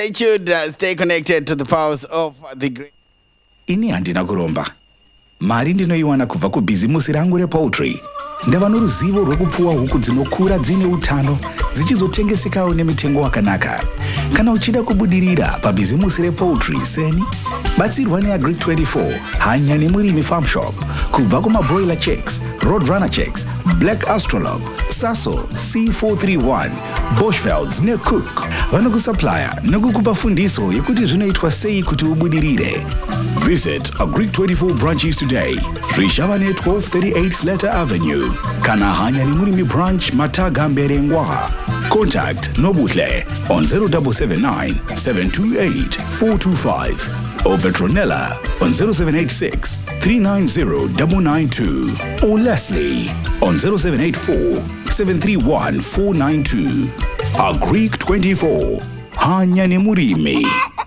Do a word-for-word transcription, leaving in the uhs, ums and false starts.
They should uh, stay connected to the powers of the great. Ini handina kuromba. Mari ndinoiwana kubva kubhizimusi rangu repoultry. Ndava noruzivo rwekupfuwa huku dzinokura dzine utano dzichizotengesekawo nemitengo wakanaka. Kana uchida kubudirira pabhizimusi repoultry seni, batsirwa neAgric twenty-four, Hanya Nemurimi Farm Shop, kubva kumabroiler chicks, Roadrunner chicks, Black Astrolabe, Sasso, C four thirty-one, Boschvelds neCook. Vanokusupplier nekukupa fundiso yekuti zvinoitwa sei kuti ubudirire. Visit Agric twenty-four branches today. Rishavane twelve thirty-eight Slater Avenue. Kana Hanya Nemurimi branch Mataga Mberengwa. Contact Nobuhle on zero seven seven nine, seven two eight, four two five or Petronella on zero seven eight six, three nine zero nine nine two or Leslie on zero seven eight four, seven three one, four nine two. Agric twenty-four, Hanya Nemurimi.